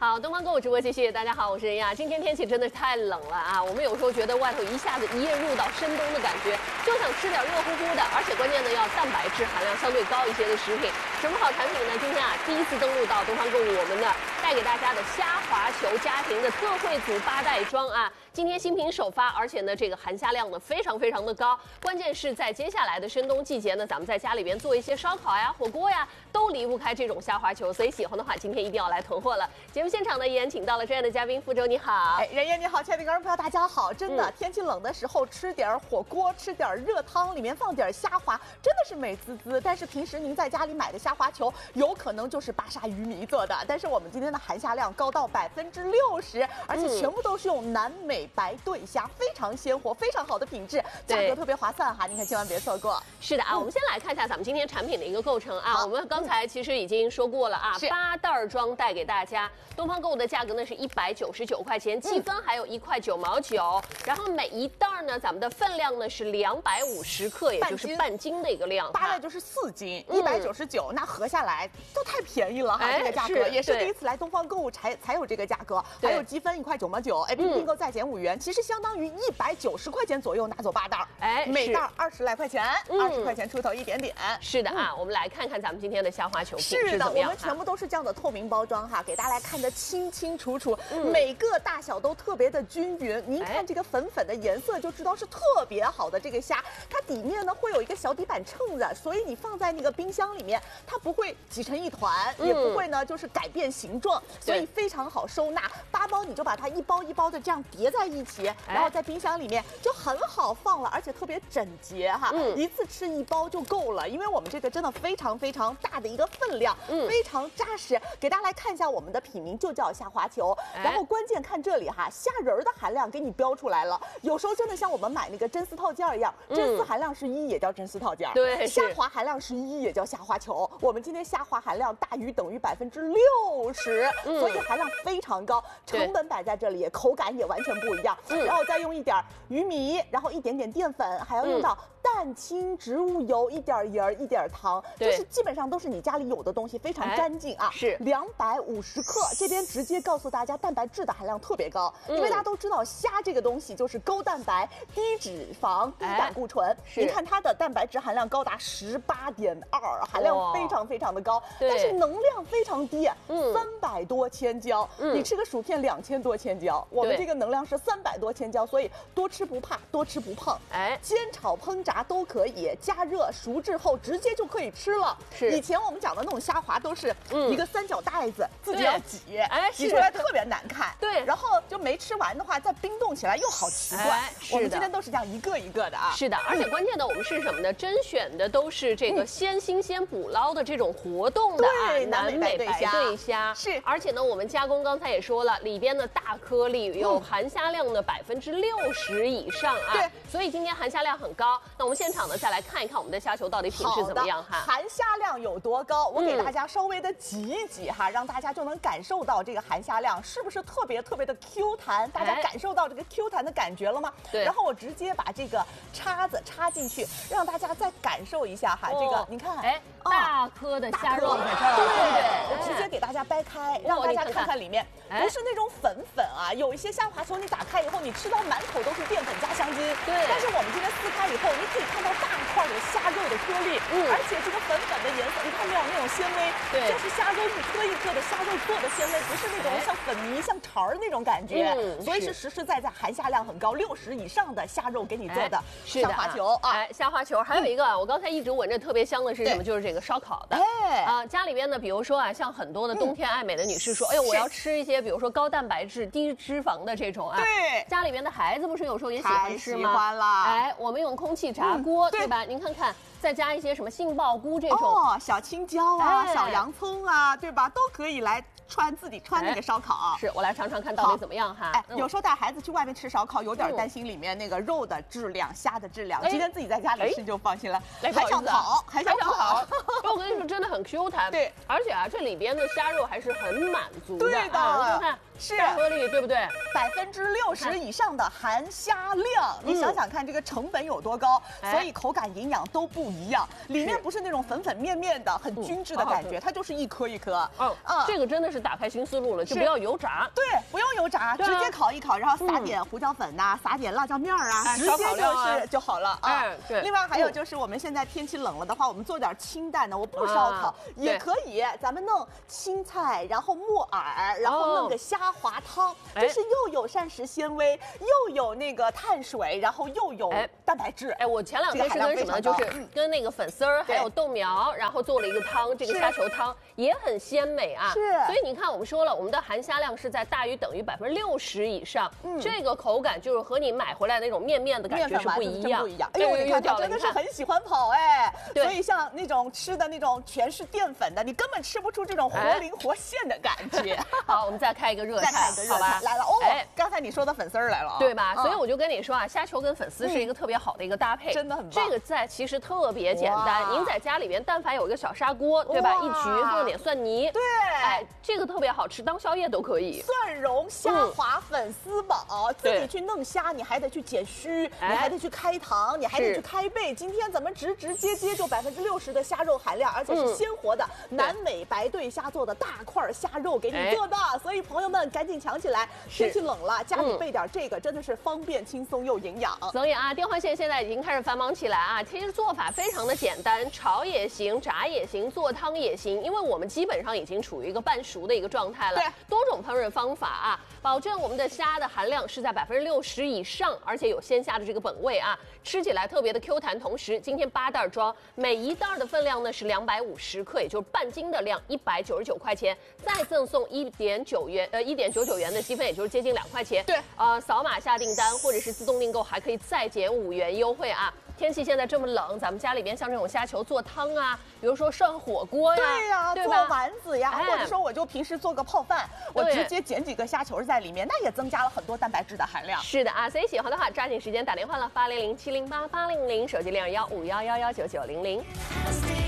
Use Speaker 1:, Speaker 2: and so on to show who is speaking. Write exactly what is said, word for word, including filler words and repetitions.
Speaker 1: 好，东方购物直播继续。大家好，我是任亚。今天天气真的是太冷了啊！我们有时候觉得外头一下子一夜入到深冬的感觉，就想吃点热乎乎的，而且关键呢要蛋白质含量相对高一些的食品。什么好产品呢？今天啊第一次登陆到东方购物，我们呢带给大家的虾滑球家庭的特惠组八袋装啊，今天新品首发，而且呢这个含虾量呢非常非常的高。关键是在接下来的深冬季节呢，咱们在家里边做一些烧烤呀、火锅呀，都离不开这种虾滑球，所以喜欢的话今天一定要来囤货了。节目现场呢依然请到了专业的嘉宾，福州你好。
Speaker 2: 哎，任燕你好，亲爱的观众朋友大家好。真的、嗯、天气冷的时候吃点火锅，吃点热汤，里面放点虾滑，真的是美滋滋。但是平时您在家里买的虾滑球，有可能就是巴沙鱼糜做的。但是我们今天的含虾量高到百分之六十，而且全部都是用南美白对虾，非常鲜活，非常好的品质，价格特别划算哈，您可千万别错过。
Speaker 1: 是的啊，嗯、我们先来看一下咱们今天产品的一个构成啊。我们刚才其实已经说过了啊，八袋装带给大家。东方购物的价格呢是一百九十九块钱，积分还有一块九毛九。然后每一袋呢，咱们的分量呢是两百五十克，也就是半斤的一个量。
Speaker 2: 八袋就是四斤，一百九十九，那合下来都太便宜了哈，这个价格也是第一次来东方购物才才有这个价格，还有积分一块九毛九，哎，并购再减五元，其实相当于一百九十块钱左右拿走八袋，哎，每袋二十来块钱，二十块钱出头一点点。
Speaker 1: 是的啊，我们来看看咱们今天的虾滑球品质
Speaker 2: 是的，
Speaker 1: 怎么样？
Speaker 2: 我们全部都是这样的透明包装哈，给大家看得清清楚楚，每个大小都特别的均匀。您看这个粉粉的颜色就知道是特别好的这个虾，它底面呢会有一个小底板撑着，所以你放在那个冰箱里面，它不会挤成一团，也不会呢就是改变形状，所以非常好收纳。八包你就把它一包一包的这样叠在一起，然后在冰箱里面就很好放了，而且特别整洁哈，一次吃一包就够了。因为我们这个真的非常非常大的一个分量，非常扎实。给大家来看一下我们的品名就叫虾滑球，然后关键看这里哈，虾仁的含量给你标出来了。有时候真的像我们买那个真丝套件一样，真丝含量是一也叫真丝套件，
Speaker 1: 对，
Speaker 2: 虾滑含量是一也叫虾滑球。我们今天虾滑含量大于等于百分之六十，所以含量非常高，成本摆在这里，口感也完全不一样。然后再用一点鱼糜，然后一点点淀粉，还要用到蛋清、植物油，一点盐，一点糖，就是基本上都是你家里有的东西，非常干净啊。
Speaker 1: 是
Speaker 2: 两百五十克，这边直接告诉大家蛋白质的含量特别高，因为大家都知道虾这个东西就是高蛋白、低脂肪、低胆固醇。您看它的蛋白质含量高达十八点二，含量非常非常的高，但是能量非常低，三百多千焦。你吃个薯片两千多千焦，我们这个能量是三百多千焦，所以多吃不怕，多吃不胖。哎，煎炒烹炸都可以，加热熟制后直接就可以吃了。
Speaker 1: 是
Speaker 2: 以前我们讲的那种虾滑都是一个三角袋子，自己要挤，哎，挤出来特别难看。
Speaker 1: 对，
Speaker 2: 然后就没吃完的话，再冰冻起来又好奇怪。我们今天都是这样一个一个的啊。
Speaker 1: 是的，而且关键的我们是什么呢？甄选的都是这个鲜新鲜捕捞的这种活动的啊，南美白对虾
Speaker 2: 是。
Speaker 1: 而且呢，我们加工刚才也说了，里边的大颗粒有含虾量的百分之六十以上啊。
Speaker 2: 对，
Speaker 1: 所以今天含虾量很高。那我们现场呢再来看一看我们的虾球到底品质怎么样哈？
Speaker 2: 含虾量有多高？我给大家稍微的挤一挤哈，让大家就能感受到这个含虾量是不是特别特别的 Q 弹？大家感受到这个 Q 弹的感觉了吗？
Speaker 1: 对。
Speaker 2: 然后我直接把这个叉子插进去，让大家再感受一下哈。这个你看，
Speaker 1: 哎，大颗的虾肉在这儿，
Speaker 2: 对，我直接给大家掰开，让大家看看里面，不是那种粉粉啊，有一些虾滑球你打开以后，你吃到满口都是淀粉加香精。
Speaker 1: 对。
Speaker 2: 但是我们今天撕开以后，你可以看到大块的虾肉的颗粒，嗯，而且这个粉粉的颜色，你看没有那种纤维？对，就是虾肉一颗一颗的虾肉做的纤维，不是那种像粉泥、像肠儿那种感觉，嗯，所以是实实在在含虾量很高，六十以上的虾肉给你做的虾滑球啊。
Speaker 1: 哎，虾滑球还有一个啊，我刚才一直闻着特别香的是什么？就是这个烧烤的。哎，啊，家里边呢，比如说啊，像很多的冬天爱美的女士说，哎呦，我要吃一些，比如说高蛋白质、低脂肪的这种啊。
Speaker 2: 对，
Speaker 1: 家里边的孩子不是有时候也喜欢吃吗？
Speaker 2: 喜欢啦。
Speaker 1: 哎，我们用空气炸锅，对吧？您看看。再加一些什么杏鲍菇这种
Speaker 2: 哦，小青椒啊，小洋葱啊，对吧？都可以来穿自己穿那个烧烤。
Speaker 1: 是我来尝尝看到底怎么样哈。
Speaker 2: 哎，有时候带孩子去外面吃烧烤，有点担心里面那个肉的质量、虾的质量。今天自己在家里吃就放心了。还想跑，还想跑。
Speaker 1: 我跟你说，真的很 Q 弹。
Speaker 2: 对，
Speaker 1: 而且啊，这里边的虾肉还是很满足的。
Speaker 2: 对的，你
Speaker 1: 看看。是大颗粒，对不对？
Speaker 2: 百分之六十以上的含虾量，你想想看，这个成本有多高？所以口感、营养都不一样。里面不是那种粉粉面面的、很均质的感觉，它就是一颗一颗。
Speaker 1: 嗯嗯，这个真的是打开新思路了，就不要油炸。
Speaker 2: 对，不用油炸，直接烤一烤，然后撒点胡椒粉呐，撒点辣椒面儿啊，直接就是就好了啊。
Speaker 1: 哎，对。
Speaker 2: 另外还有就是我们现在天气冷了的话，我们做点清淡的，我不烧烤也可以，咱们弄青菜，然后木耳，然后弄个虾滑汤，就是又有膳食纤维，又有那个碳水，然后又有蛋白质。
Speaker 1: 哎，我前两天是跟什么，就是跟那个粉丝儿还有豆苗，然后做了一个汤，这个虾球汤也很鲜美啊。
Speaker 2: 是，
Speaker 1: 所以你看，我们说了，我们的含虾量是在大于等于百分之六十以上，嗯，这个口感就是和你买回来那种面面的感觉是不一样，
Speaker 2: 不一样。哎呦，你看他真的是很喜欢跑哎，所以像那种吃的那种全是淀粉的，你根本吃不出这种活灵活现的感觉。
Speaker 1: 好，我们再开一个热菜，
Speaker 2: 再开一个热菜来了哦。哎，刚才你说的粉丝儿来了，
Speaker 1: 对吧？所以我就跟你说啊，虾球跟粉丝是一个特别好的一个搭配，
Speaker 2: 真的很棒。
Speaker 1: 这个菜其实特别简单，您在家里边但凡有一个小砂锅，对吧？一焗放点蒜泥，
Speaker 2: 对，
Speaker 1: 哎，这个特别好吃，当宵夜都可以。
Speaker 2: 蒜蓉虾滑粉丝煲，自己去弄虾，你还得去剪须，你还得去开膛，你还得去开背。今天咱们直直接接就百分之六十的虾肉含量，而且是鲜活的南美白对虾做的大块虾肉给你做的，所以朋友们赶紧抢起来！天气冷了，家里备点这个真的是方便、轻松又营养。
Speaker 1: 所以啊，电话线现在已经开始繁忙起来啊。其实做法非常的简单，炒也行，炸也行，做汤也行，因为我们基本上已经处于一个半熟的一个状态了。对，多种烹饪方法啊，保证我们的虾的含量是在百分之六十以上，而且有鲜虾的这个本味啊，吃起来特别的 Q 弹。同时，今天八袋装，每一袋的分量呢是两百五十克，也就是半斤的量，一百九十九块钱，再赠送一点九元呃一点九九元的积分，也就是接近两块钱。对，呃，扫码下订单或者是自动订购，还可以再减五元优惠啊。天气现在这么冷，咱们家里边像这种虾球做汤啊，比如说涮火锅呀，
Speaker 2: 对呀，对做丸子呀，或者说我就平时做个泡饭，我直接捡几个虾球在里面，那也增加了很多蛋白质的含量。
Speaker 1: 是的啊，所以喜欢的话抓紧时间打电话了，八零零七零八八零零，手机零二幺五幺幺幺九九零零。